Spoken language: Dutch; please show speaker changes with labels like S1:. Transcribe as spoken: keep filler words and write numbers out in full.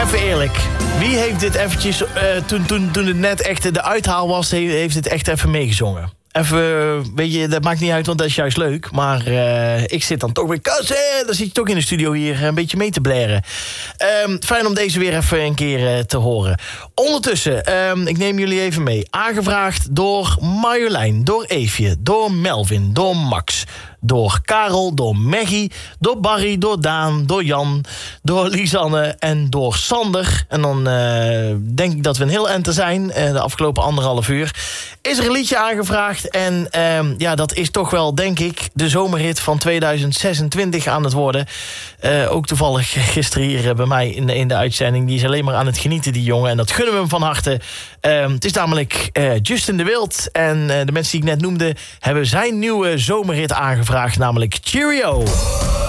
S1: even eerlijk. Wie heeft dit eventjes, uh, toen, toen, toen het net echt de uithaal was, heeft het echt even meegezongen? Even, weet je, dat maakt niet uit, want dat is juist leuk. Maar uh, ik zit dan toch weer... Kassen, dan zit je toch in de studio hier een beetje mee te blaren. Um, fijn om deze weer even een keer uh, te horen. Ondertussen, um, ik neem jullie even mee. Aangevraagd door Marjolein, door Eefje, door Melvin, door Max... door Karel, door Maggie, door Barry, door Daan, door Jan... door Lisanne en door Sander. En dan uh, denk ik dat we een heel ente zijn, uh, de afgelopen anderhalf uur. Is er een liedje aangevraagd en uh, ja, dat is toch wel, denk ik... de zomerhit van tweeduizend zesentwintig aan het worden. Uh, ook toevallig gisteren hier uh, bij mij in de, in de uitzending. Die is alleen maar aan het genieten, die jongen. En dat gunnen we hem van harte. Uh, het is namelijk uh, Justin de Wild. En uh, de mensen die ik net noemde... hebben zijn nieuwe zomerhit aangevraagd, namelijk Cheerio.